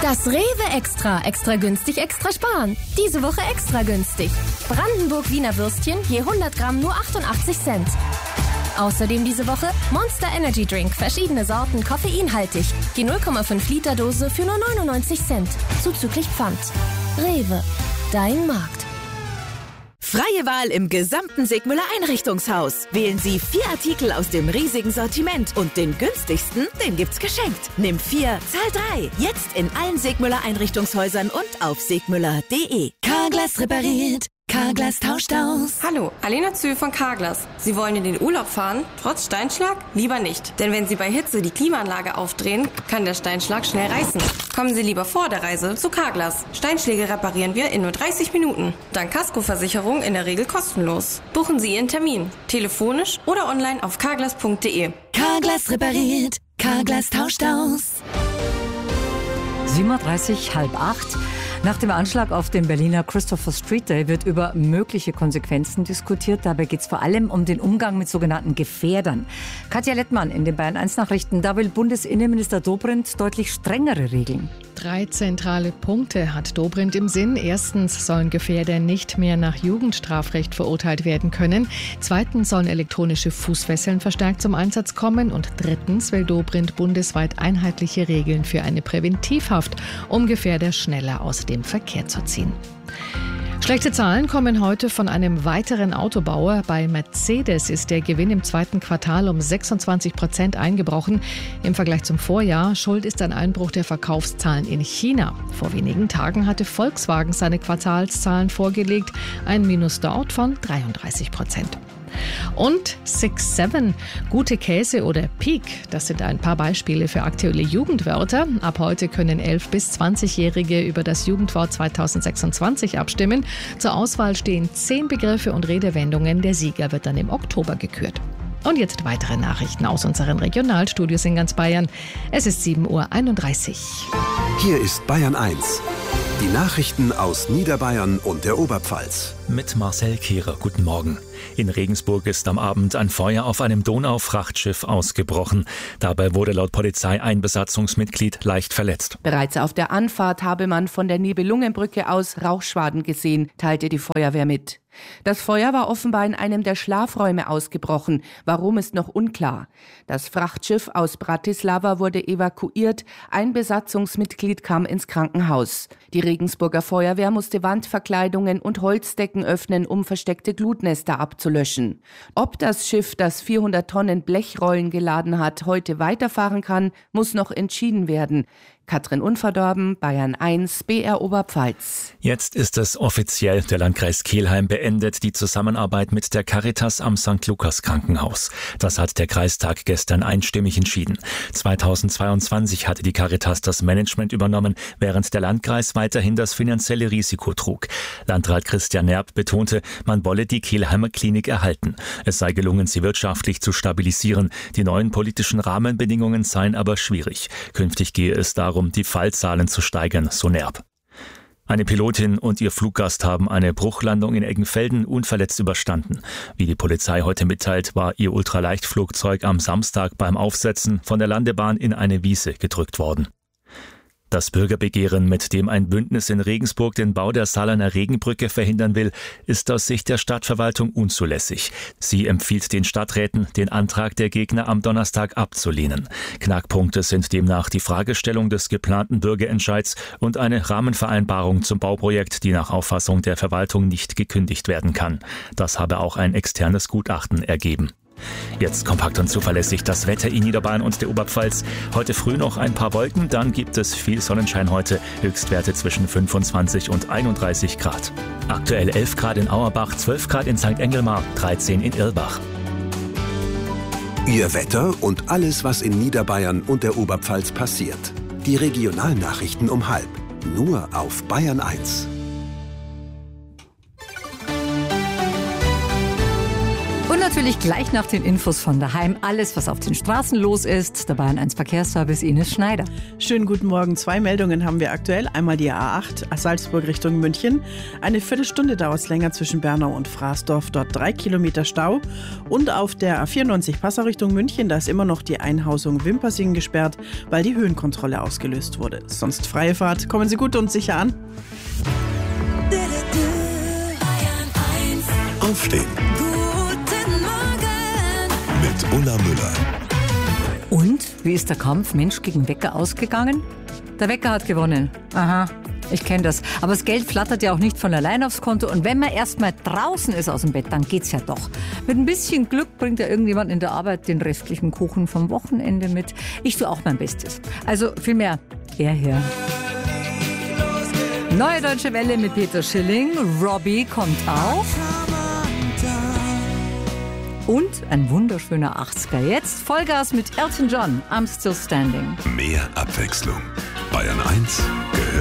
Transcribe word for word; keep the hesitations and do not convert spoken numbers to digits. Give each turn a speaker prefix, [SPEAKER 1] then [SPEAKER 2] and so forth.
[SPEAKER 1] Das Rewe Extra. Extra günstig, extra sparen. Diese Woche extra günstig. Brandenburg-Wiener Würstchen je hundert Gramm nur achtundachtzig Cent. Außerdem diese Woche Monster Energy Drink. Verschiedene Sorten, koffeinhaltig. Die null Komma fünf Liter Dose für nur neunundneunzig Cent. Zuzüglich Pfand. Rewe. Dein Markt.
[SPEAKER 2] Freie Wahl im gesamten Segmüller Einrichtungshaus. Wählen Sie vier Artikel aus dem riesigen Sortiment und den günstigsten, den gibt's geschenkt. Nimm vier, zahl drei. Jetzt in allen Segmüller Einrichtungshäusern und auf segmüller punkt de. Carglass repariert. Carglass tauscht aus.
[SPEAKER 3] Hallo, Alena Zühl von Carglass. Sie wollen in den Urlaub fahren? Trotz Steinschlag? Lieber nicht. Denn wenn Sie bei Hitze die Klimaanlage aufdrehen, kann der Steinschlag schnell reißen. Kommen Sie lieber vor der Reise zu Carglass. Steinschläge reparieren wir in nur dreißig Minuten. Dank Kaskoversicherung in der Regel kostenlos. Buchen Sie Ihren Termin. Telefonisch oder online auf carglass punkt de.
[SPEAKER 2] Carglass repariert. Carglass tauscht aus.
[SPEAKER 4] sieben Uhr dreißig, halb acht. Nach dem Anschlag auf den Berliner Christopher Street Day wird über mögliche Konsequenzen diskutiert. Dabei geht es vor allem um den Umgang mit sogenannten Gefährdern. Katja Lettmann in den Bayern eins Nachrichten. Da will Bundesinnenminister Dobrindt deutlich strengere Regeln.
[SPEAKER 5] Drei zentrale Punkte hat Dobrindt im Sinn. Erstens sollen Gefährder nicht mehr nach Jugendstrafrecht verurteilt werden können. Zweitens sollen elektronische Fußfesseln verstärkt zum Einsatz kommen. Und drittens will Dobrindt bundesweit einheitliche Regeln für eine Präventivhaft, um Gefährder schneller aus dem Verkehr zu ziehen. Schlechte Zahlen kommen heute von einem weiteren Autobauer. Bei Mercedes ist der Gewinn im zweiten Quartal um sechsundzwanzig Prozent eingebrochen. Im Vergleich zum Vorjahr. Schuld ist ein Einbruch der Verkaufszahlen in China. Vor wenigen Tagen hatte Volkswagen seine Quartalszahlen vorgelegt. Ein Minus dort von dreiunddreißig Prozent. Und six seven, gute Käse oder Peak, das sind ein paar Beispiele für aktuelle Jugendwörter. Ab heute können elf- bis zwanzigjährige über das Jugendwort zweitausendsechsundzwanzig abstimmen. Zur Auswahl stehen zehn Begriffe und Redewendungen. Der Sieger wird dann im Oktober gekürt. Und jetzt weitere Nachrichten aus unseren Regionalstudios in ganz Bayern. Es ist sieben Uhr einunddreißig.
[SPEAKER 6] Hier ist Bayern eins. Die Nachrichten aus Niederbayern und der Oberpfalz.
[SPEAKER 7] Mit Marcel Kehrer, guten Morgen. In Regensburg ist am Abend ein Feuer auf einem Donau-Frachtschiff ausgebrochen. Dabei wurde laut Polizei ein Besatzungsmitglied leicht verletzt.
[SPEAKER 8] Bereits auf der Anfahrt habe man von der Nibelungenbrücke aus Rauchschwaden gesehen, teilte die Feuerwehr mit. Das Feuer war offenbar in einem der Schlafräume ausgebrochen. Warum ist noch unklar. Das Frachtschiff aus Bratislava wurde evakuiert. Ein Besatzungsmitglied kam ins Krankenhaus. Die Regensburger Feuerwehr musste Wandverkleidungen und Holzdecken öffnen, um versteckte Glutnester abzulöschen. Ob das Schiff, das vierhundert Tonnen Blechrollen geladen hat, heute weiterfahren kann, muss noch entschieden werden. Katrin Unverdorben, Bayern eins, B R Oberpfalz.
[SPEAKER 7] Jetzt ist es offiziell. Der Landkreis Kelheim beendet die Zusammenarbeit mit der Caritas am Sankt Lukas Krankenhaus. Das hat der Kreistag gestern einstimmig entschieden. zweitausendzweiundzwanzig hatte die Caritas das Management übernommen, während der Landkreis weiterhin das finanzielle Risiko trug. Landrat Christian Nerb betonte, man wolle die Kelheimer Klinik erhalten. Es sei gelungen, sie wirtschaftlich zu stabilisieren. Die neuen politischen Rahmenbedingungen seien aber schwierig. Künftig gehe es darum, die Fallzahlen zu steigern, so Nerb. Eine Pilotin und ihr Fluggast haben eine Bruchlandung in Eggenfelden unverletzt überstanden. Wie die Polizei heute mitteilt, war ihr Ultraleichtflugzeug am Samstag beim Aufsetzen von der Landebahn in eine Wiese gedrückt worden. Das Bürgerbegehren, mit dem ein Bündnis in Regensburg den Bau der Saalener Regenbrücke verhindern will, ist aus Sicht der Stadtverwaltung unzulässig. Sie empfiehlt den Stadträten, den Antrag der Gegner am Donnerstag abzulehnen. Knackpunkte sind demnach die Fragestellung des geplanten Bürgerentscheids und eine Rahmenvereinbarung zum Bauprojekt, die nach Auffassung der Verwaltung nicht gekündigt werden kann. Das habe auch ein externes Gutachten ergeben. Jetzt kompakt und zuverlässig das Wetter in Niederbayern und der Oberpfalz. Heute früh noch ein paar Wolken, dann gibt es viel Sonnenschein heute. Höchstwerte zwischen fünfundzwanzig und einunddreißig Grad. Aktuell elf Grad in Auerbach, zwölf Grad in Sankt Engelmar, dreizehn in Irlbach.
[SPEAKER 6] Ihr Wetter und alles, was in Niederbayern und der Oberpfalz passiert. Die Regionalnachrichten um halb. Nur auf Bayern eins.
[SPEAKER 9] Und natürlich
[SPEAKER 4] Natürlich gleich nach den Infos von daheim. Alles, was auf den Straßen los ist. Der Bayern eins Verkehrsservice Ines Schneider.
[SPEAKER 9] Schönen guten Morgen. Zwei Meldungen haben wir aktuell. Einmal die A acht, Salzburg Richtung München. Eine Viertelstunde dauert es länger zwischen Bernau und Fraßdorf. Dort drei Kilometer Stau. Und auf der A vierundneunzig Passau Richtung München, da ist immer noch die Einhausung Wimpersingen gesperrt, weil die Höhenkontrolle ausgelöst wurde. Sonst freie Fahrt. Kommen Sie gut und sicher an.
[SPEAKER 6] Aufstehen.
[SPEAKER 10] Guten Morgen.
[SPEAKER 6] Mit Ulla Müller.
[SPEAKER 4] Und? Wie ist der Kampf Mensch gegen Wecker ausgegangen? Der Wecker hat gewonnen. Aha, ich kenne das. Aber das Geld flattert ja auch nicht von allein aufs Konto. Und wenn man erst mal draußen ist aus dem Bett, dann geht's ja doch. Mit ein bisschen Glück bringt ja irgendjemand in der Arbeit den restlichen Kuchen vom Wochenende mit. Ich tue auch mein Bestes. Also vielmehr er her. Neue Deutsche Welle mit Peter Schilling. Robbie kommt auch. Und ein wunderschöner achtziger. Jetzt Vollgas mit Elton John, I'm Still Standing.
[SPEAKER 6] Mehr Abwechslung. Bayern eins gehört